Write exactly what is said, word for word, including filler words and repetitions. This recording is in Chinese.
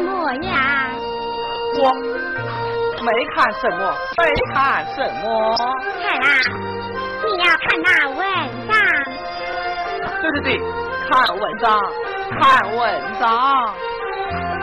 么呀？ 我没看什么，没看什么。 看啦，你要看那文章。 对对对，看文章，看文章。